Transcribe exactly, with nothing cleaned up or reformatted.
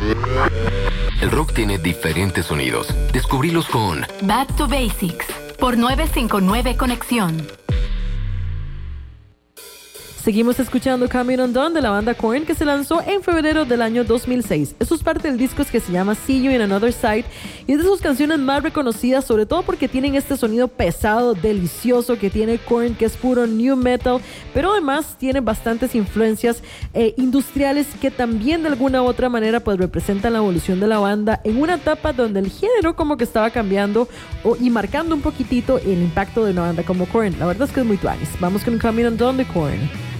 El rock tiene diferentes sonidos. Descubrílos con Back to Basics por nueve cinco nueve Conexión. Seguimos escuchando Coming Undone de la banda Korn, que se lanzó en febrero del año dos mil seis. Esto es parte del disco que se llama See You in Another Side y es de sus canciones más reconocidas, sobre todo porque tienen este sonido pesado, delicioso que tiene Korn, que es puro new metal, pero además tiene bastantes influencias eh, industriales que también de alguna u otra manera pues representan la evolución de la banda en una etapa donde el género como que estaba cambiando o, y marcando un poquitito el impacto de una banda como Korn. La verdad es que es muy tuanis. Vamos con Coming Undone de Korn.